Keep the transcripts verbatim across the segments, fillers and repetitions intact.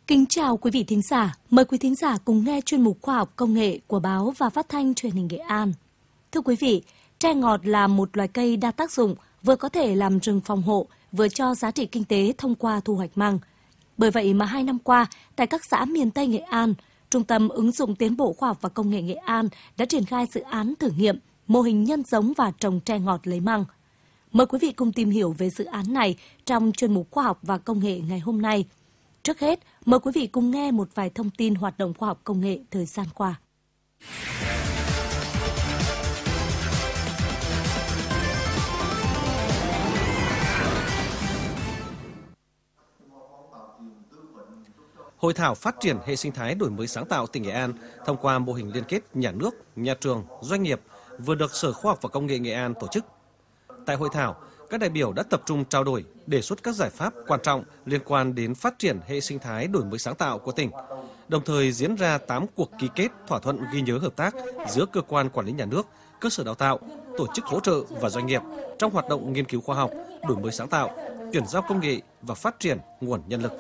Kính chào quý vị thính giả, mời quý thính giả cùng nghe chuyên mục khoa học công nghệ của báo và phát thanh truyền hình Nghệ An. Thưa quý vị, tre ngọt là một loài cây đa tác dụng, vừa có thể làm rừng phòng hộ, vừa cho giá trị kinh tế thông qua thu hoạch măng. Bởi vậy mà hai năm qua, tại các xã miền Tây Nghệ An, Trung tâm ứng dụng tiến bộ khoa học và công nghệ Nghệ An đã triển khai dự án thử nghiệm mô hình nhân giống và trồng tre ngọt lấy măng. Mời quý vị cùng tìm hiểu về dự án này trong chuyên mục khoa học và công nghệ ngày hôm nay. Trước hết, mời quý vị cùng nghe một vài thông tin hoạt động khoa học công nghệ thời gian qua. Hội thảo phát triển hệ sinh thái đổi mới sáng tạo tỉnh Nghệ An thông qua mô hình liên kết nhà nước, nhà trường, doanh nghiệp vừa được Sở Khoa học và Công nghệ Nghệ An tổ chức. Tại hội thảo, các đại biểu đã tập trung trao đổi, đề xuất các giải pháp quan trọng liên quan đến phát triển hệ sinh thái đổi mới sáng tạo của tỉnh, đồng thời diễn ra tám cuộc ký kết thỏa thuận ghi nhớ hợp tác giữa cơ quan quản lý nhà nước, cơ sở đào tạo, tổ chức hỗ trợ và doanh nghiệp trong hoạt động nghiên cứu khoa học, đổi mới sáng tạo, chuyển giao công nghệ và phát triển nguồn nhân lực.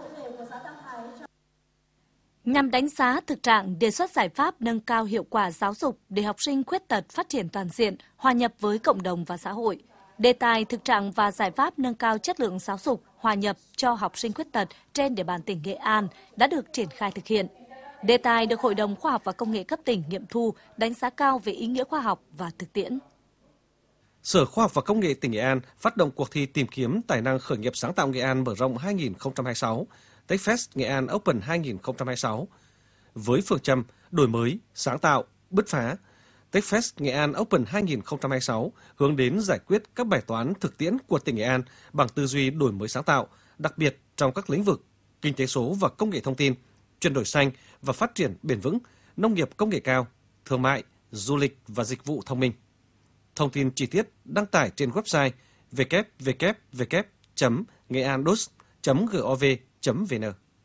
Nhằm đánh giá thực trạng, đề xuất giải pháp nâng cao hiệu quả giáo dục để học sinh khuyết tật phát triển toàn diện, hòa nhập với cộng đồng và xã hội. Đề tài thực trạng và giải pháp nâng cao chất lượng giáo dục, hòa nhập cho học sinh khuyết tật trên địa bàn tỉnh Nghệ An đã được triển khai thực hiện. Đề tài được Hội đồng Khoa học và Công nghệ cấp tỉnh nghiệm thu, đánh giá cao về ý nghĩa khoa học và thực tiễn. Sở Khoa học và Công nghệ tỉnh Nghệ An phát động cuộc thi tìm kiếm tài năng khởi nghiệp sáng tạo Nghệ An mở rộng hai nghìn không trăm hai mươi sáu, TechFest Nghệ An Open hai nghìn không trăm hai mươi sáu. Với phương châm đổi mới, sáng tạo, bứt phá, TechFest Nghệ An Open hai nghìn không trăm hai mươi sáu hướng đến giải quyết các bài toán thực tiễn của tỉnh Nghệ An bằng tư duy đổi mới sáng tạo, đặc biệt trong các lĩnh vực kinh tế số và công nghệ thông tin, chuyển đổi xanh và phát triển bền vững, nông nghiệp công nghệ cao, thương mại, du lịch và dịch vụ thông minh. Thông tin chi tiết đăng tải trên website w w w chấm nghệ-an-dos chấm gov chấm vn.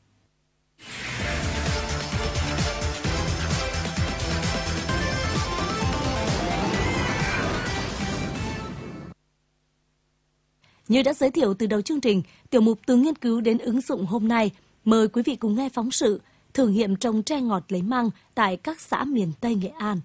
Như đã giới thiệu từ đầu chương trình, tiểu mục từ nghiên cứu đến ứng dụng hôm nay, mời quý vị cùng nghe phóng sự thử nghiệm trồng tre ngọt lấy măng tại các xã miền Tây Nghệ An.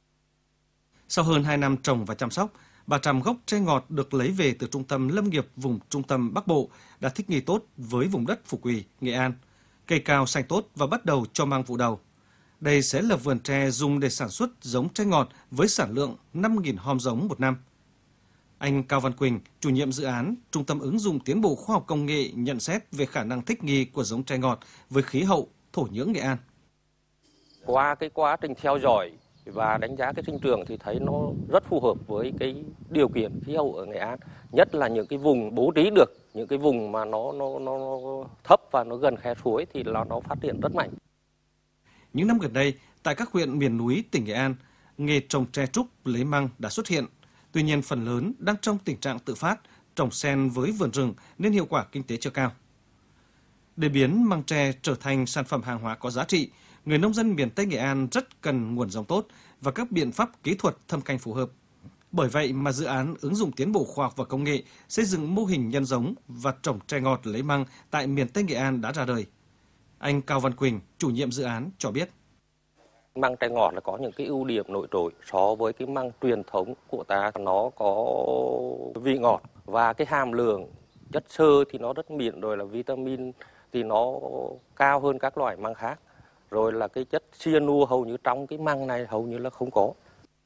Sau hơn hai năm trồng và chăm sóc, ba trăm gốc tre ngọt được lấy về từ Trung tâm Lâm nghiệp vùng Trung tâm Bắc Bộ đã thích nghi tốt với vùng đất Phú Quý, Nghệ An. Cây cao xanh tốt và bắt đầu cho măng vụ đầu. Đây sẽ là vườn tre dùng để sản xuất giống tre ngọt với sản lượng năm nghìn hom giống một năm. Anh Cao Văn Quỳnh, chủ nhiệm dự án Trung tâm ứng dụng tiến bộ khoa học công nghệ nhận xét về khả năng thích nghi của giống tre ngọt với khí hậu, thổ nhưỡng Nghệ An. Qua cái quá trình theo dõi và đánh giá cái sinh trưởng thì thấy nó rất phù hợp với cái điều kiện khí hậu ở Nghệ An, nhất là những cái vùng bố trí được, những cái vùng mà nó nó nó thấp và nó gần khe suối thì là nó phát triển rất mạnh. Những năm gần đây, tại các huyện miền núi tỉnh Nghệ An, nghề trồng tre trúc lấy măng đã xuất hiện. Tuy nhiên, phần lớn đang trong tình trạng tự phát, trồng xen với vườn rừng nên hiệu quả kinh tế chưa cao. Để biến măng tre trở thành sản phẩm hàng hóa có giá trị, người nông dân miền Tây Nghệ An rất cần nguồn giống tốt và các biện pháp kỹ thuật thâm canh phù hợp. Bởi vậy mà dự án ứng dụng tiến bộ khoa học và công nghệ xây dựng mô hình nhân giống và trồng tre ngọt lấy măng tại miền Tây Nghệ An đã ra đời. Anh Cao Văn Quỳnh, chủ nhiệm dự án cho biết. Măng tre ngọt là có những cái ưu điểm nổi trội so với cái măng truyền thống của ta. Nó có vị ngọt và cái hàm lượng chất xơ thì nó rất mịn, rồi là vitamin thì nó cao hơn các loại măng khác. Rồi là cái chất cyanua hầu như trong cái măng này hầu như là không có.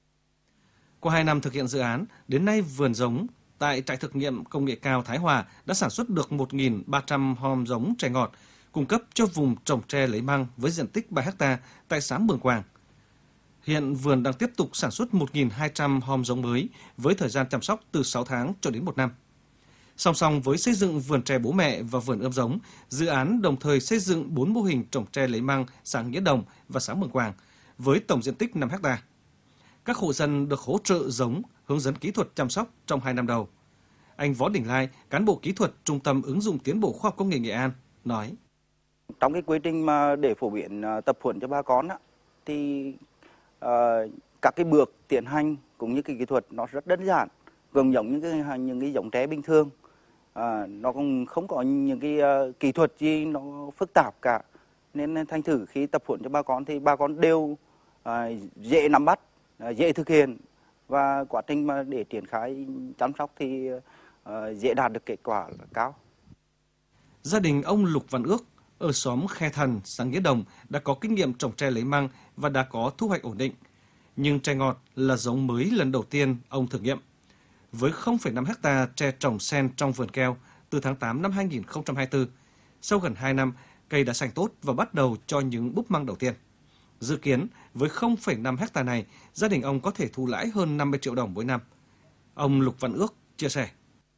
Qua hai năm thực hiện dự án, đến nay vườn giống tại trại thực nghiệm công nghệ cao Thái Hòa đã sản xuất được một nghìn ba trăm hom giống tre ngọt, cung cấp cho vùng trồng tre lấy măng với diện tích ba héc ta tại xã Mường Quàng. Hiện vườn đang tiếp tục sản xuất một nghìn hai trăm hom giống mới với thời gian chăm sóc từ sáu tháng cho đến một năm. Song song với xây dựng vườn tre bố mẹ và vườn ươm giống, dự án đồng thời xây dựng bốn mô hình trồng tre lấy măng xã Nghĩa Đồng và xã Mường Quàng với tổng diện tích năm héc ta. Các hộ dân được hỗ trợ giống, hướng dẫn kỹ thuật chăm sóc trong hai năm đầu. Anh Võ Đình Lai, cán bộ kỹ thuật Trung tâm ứng dụng tiến bộ khoa học công nghệ Nghệ An, nói: Trong cái quy trình mà để phổ biến tập huấn cho bà con á, thì uh, các cái bước tiến hành cũng như cái kỹ thuật nó rất đơn giản, gần giống những cái những cái giống tre bình thường. à, nó cũng không có những cái uh, kỹ thuật gì nó phức tạp cả, nên thành thử khi tập huấn cho bà con thì bà con đều uh, dễ nắm bắt, uh, dễ thực hiện, và quá trình mà để triển khai chăm sóc thì uh, dễ đạt được kết quả cao. Gia đình ông Lục Văn Ước ở xóm Khe Thần, xã Nghĩa Đồng đã có kinh nghiệm trồng tre lấy măng và đã có thu hoạch ổn định. Nhưng tre ngọt là giống mới lần đầu tiên ông thử nghiệm. Với không phẩy năm hectare tre trồng xen trong vườn keo từ tháng tám năm hai nghìn không trăm hai mươi tư, sau gần hai năm, cây đã xanh tốt và bắt đầu cho những búp măng đầu tiên. Dự kiến, với không phẩy năm hectare này, gia đình ông có thể thu lãi hơn năm mươi triệu đồng mỗi năm. Ông Lục Văn Ước chia sẻ.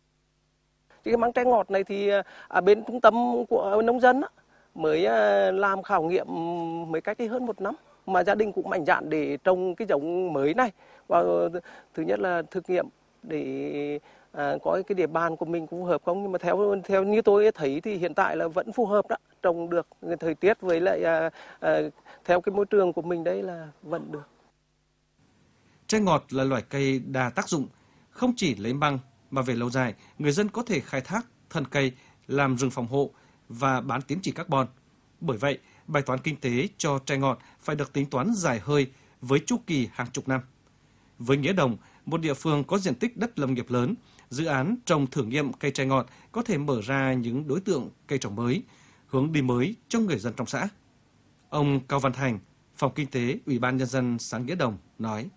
Cái măng tre ngọt này thì à, bên trung tâm của nông dân á, mới à, làm khảo nghiệm mới cách đây hơn một năm. Mà gia đình cũng mạnh dạn để trồng cái giống mới này. Và thứ nhất là thực nghiệm để à, có cái địa bàn của mình cũng phù hợp không. Nhưng mà theo theo như tôi thấy thì hiện tại là vẫn phù hợp đó. Trồng được thời tiết với lại à, à, theo cái môi trường của mình đây là vẫn được. Tre ngọt là loài cây đa tác dụng, không chỉ lấy măng mà về lâu dài, người dân có thể khai thác thân cây làm rừng phòng hộ và bán tín chỉ carbon. Bởi vậy, bài toán kinh tế cho tre ngọt phải được tính toán dài hơi với chu kỳ hàng chục năm. Với Nghĩa Đồng, một địa phương có diện tích đất lâm nghiệp lớn, dự án trồng thử nghiệm cây tre ngọt có thể mở ra những đối tượng cây trồng mới, hướng đi mới cho người dân trong xã. Ông Cao Văn Thành, Phòng Kinh tế Ủy ban Nhân dân xã Nghĩa Đồng nói.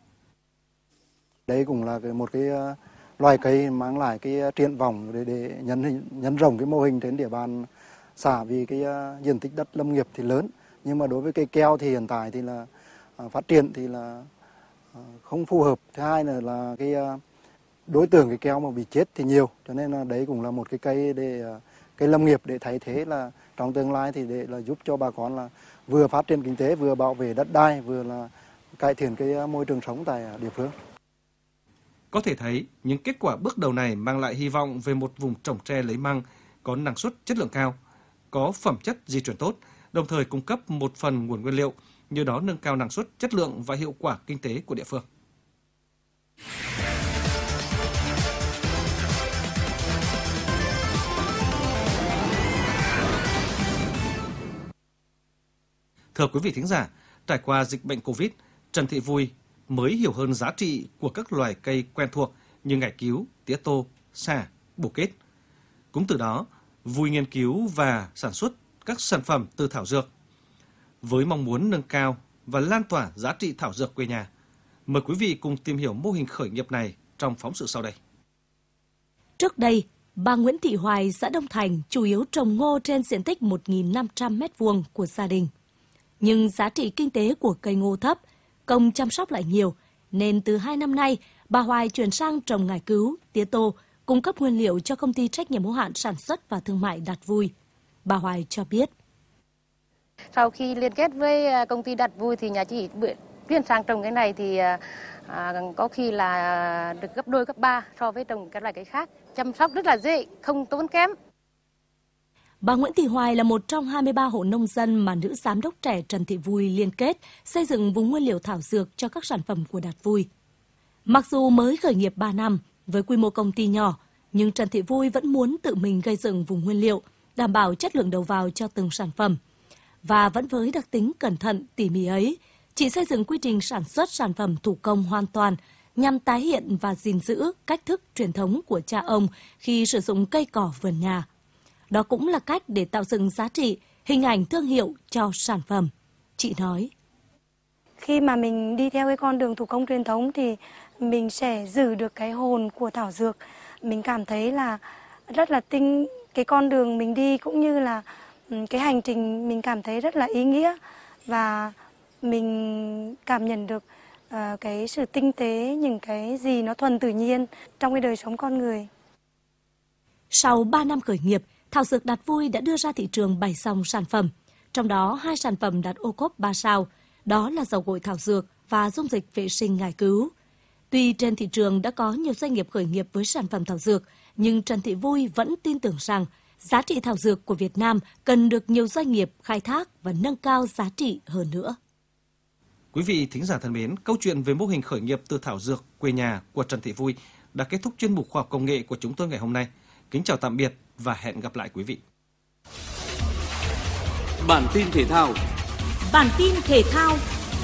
Đây cũng là một cái loài cây mang lại cái triển vọng để, để nhân nhân rộng cái mô hình trên địa bàn xã, vì cái uh, diện tích đất lâm nghiệp thì lớn, nhưng mà đối với cây keo thì hiện tại thì là uh, phát triển thì là uh, không phù hợp. Thứ hai là là cái uh, đối tượng cây keo mà bị chết thì nhiều, cho nên là đấy cũng là một cái cây để uh, cây lâm nghiệp để thay thế là trong tương lai thì để là giúp cho bà con là vừa phát triển kinh tế, vừa bảo vệ đất đai, vừa là cải thiện cái uh, môi trường sống tại địa phương. Có thể thấy, những kết quả bước đầu này mang lại hy vọng về một vùng trồng tre lấy măng có năng suất chất lượng cao, có phẩm chất di truyền tốt, đồng thời cung cấp một phần nguồn nguyên liệu, nhờ đó nâng cao năng suất, chất lượng và hiệu quả kinh tế của địa phương. Thưa quý vị thính giả, trải qua dịch bệnh Covid, Trần Thị Vui mới hiểu hơn giá trị của các loài cây quen thuộc như ngải cứu, tía tô, sả, bồ kết. Cũng từ đó, Vui nghiên cứu và sản xuất các sản phẩm từ thảo dược. Với mong muốn nâng cao và lan tỏa giá trị thảo dược quê nhà, mời quý vị cùng tìm hiểu mô hình khởi nghiệp này trong phóng sự sau đây. Trước đây, bà Nguyễn Thị Hoài, xã Đông Thành chủ yếu trồng ngô trên diện tích một nghìn năm trăm mét vuông của gia đình. Nhưng giá trị kinh tế của cây ngô thấp, công chăm sóc lại nhiều, nên từ hai năm nay, bà Hoài chuyển sang trồng ngải cứu, tía tô, cung cấp nguyên liệu cho công ty trách nhiệm hữu hạn sản xuất và thương mại Đạt Vui. Bà Hoài cho biết. Sau khi liên kết với công ty Đạt Vui thì nhà chị chuyển sang trồng cái này thì à, có khi là được gấp đôi, gấp ba so với trồng các loại cây khác. Chăm sóc rất là dễ, không tốn kém. Bà Nguyễn Thị Hoài là một trong hai mươi ba hộ nông dân mà nữ giám đốc trẻ Trần Thị Vui liên kết xây dựng vùng nguyên liệu thảo dược cho các sản phẩm của Đạt Vui. Mặc dù mới khởi nghiệp ba năm với quy mô công ty nhỏ, nhưng Trần Thị Vui vẫn muốn tự mình gây dựng vùng nguyên liệu, đảm bảo chất lượng đầu vào cho từng sản phẩm. Và vẫn với đặc tính cẩn thận, tỉ mỉ ấy, chị xây dựng quy trình sản xuất sản phẩm thủ công hoàn toàn nhằm tái hiện và gìn giữ cách thức truyền thống của cha ông khi sử dụng cây cỏ vườn nhà. Đó cũng là cách để tạo dựng giá trị, hình ảnh thương hiệu cho sản phẩm. Chị nói. Khi mà mình đi theo cái con đường thủ công truyền thống thì mình sẽ giữ được cái hồn của thảo dược. Mình cảm thấy là rất là tinh, cái con đường mình đi cũng như là cái hành trình mình cảm thấy rất là ý nghĩa. Và mình cảm nhận được uh, cái sự tinh tế, những cái gì nó thuần tự nhiên trong cái đời sống con người. Sau ba năm khởi nghiệp, thảo dược Đạt Vui đã đưa ra thị trường bảy dòng sản phẩm, trong đó hai sản phẩm đạt ô cốp ba sao, đó là dầu gội thảo dược và dung dịch vệ sinh ngải cứu. Tuy trên thị trường đã có nhiều doanh nghiệp khởi nghiệp với sản phẩm thảo dược, nhưng Trần Thị Vui vẫn tin tưởng rằng giá trị thảo dược của Việt Nam cần được nhiều doanh nghiệp khai thác và nâng cao giá trị hơn nữa. Quý vị thính giả thân mến, câu chuyện về mô hình khởi nghiệp từ thảo dược quê nhà của Trần Thị Vui đã kết thúc chuyên mục khoa học công nghệ của chúng tôi ngày hôm nay. Kính chào tạm biệt và hẹn gặp lại quý vị. Bản tin thể thao. Bản tin thể thao.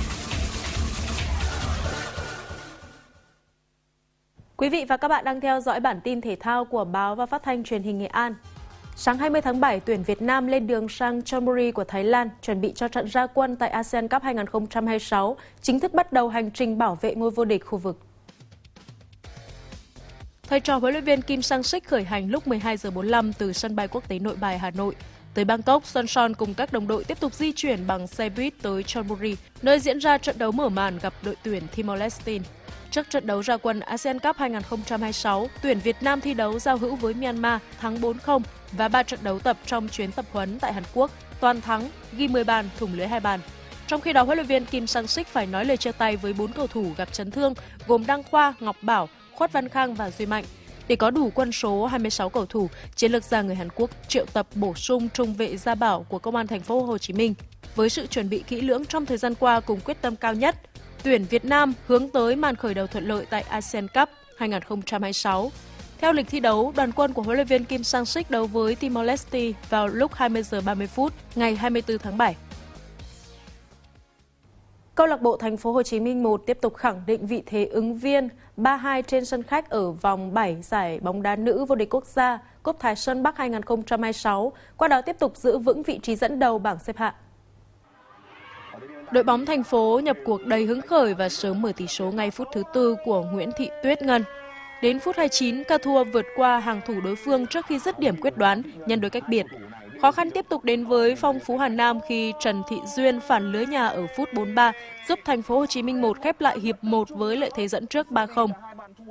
Quý vị và các bạn đang theo dõi bản tin thể thao của Báo và Phát thanh Truyền hình Nghệ An. Sáng hai mươi tháng bảy, tuyển Việt Nam lên đường sang Chonburi của Thái Lan chuẩn bị cho trận ra quân tại a sê an Cup hai không hai sáu, chính thức bắt đầu hành trình bảo vệ ngôi vô địch khu vực. Thầy trò huấn luyện viên Kim Sang-sik khởi hành lúc mười hai giờ bốn mươi lăm từ sân bay quốc tế Nội Bài, Hà Nội. Tới Bangkok, Sunshine cùng các đồng đội tiếp tục di chuyển bằng xe buýt tới Chonburi, nơi diễn ra trận đấu mở màn gặp đội tuyển Timor-Leste. Trước trận đấu ra quân a sê an Cup hai không hai sáu, tuyển Việt Nam thi đấu giao hữu với Myanmar thắng bốn không và ba trận đấu tập trong chuyến tập huấn tại Hàn Quốc, toàn thắng, ghi mười bàn, thủng lưới hai bàn. Trong khi đó, huấn luyện viên Kim Sang-sik phải nói lời chia tay với bốn cầu thủ gặp chấn thương gồm Đăng Khoa, Ngọc Bảo, Khuất Văn Khang và Duy Mạnh. Để có đủ quân số hai mươi sáu cầu thủ, chiến lược gia người Hàn Quốc triệu tập bổ sung trung vệ Gia Bảo của Công an thành phố Hồ Chí Minh. Với sự chuẩn bị kỹ lưỡng trong thời gian qua cùng quyết tâm cao nhất, tuyển Việt Nam hướng tới màn khởi đầu thuận lợi tại a sê an Cup hai không hai sáu. Theo lịch thi đấu, đoàn quân của huấn luyện viên Kim Sang-sik đấu với Timor-Leste vào lúc hai mươi giờ ba mươi phút ngày hai mươi tư tháng bảy. Câu lạc bộ Thành phố Hồ Chí Minh một tiếp tục khẳng định vị thế ứng viên ba hai trên sân khách ở vòng bảy giải bóng đá nữ vô địch quốc gia Cúp Thái Sơn Bắc hai không hai sáu, qua đó tiếp tục giữ vững vị trí dẫn đầu bảng xếp hạng. Đội bóng thành phố nhập cuộc đầy hứng khởi và sớm mở tỷ số ngay phút thứ tư của Nguyễn Thị Tuyết Ngân. Đến phút hai mươi chín, Cathua vượt qua hàng thủ đối phương trước khi dứt điểm quyết đoán nhân đôi cách biệt. Khó khăn tiếp tục đến với Phong Phú Hà Nam khi Trần Thị Duyên phản lưới nhà ở phút bốn mươi ba giúp Thành phố Hồ Chí Minh một khép lại hiệp một với lợi thế dẫn trước ba không.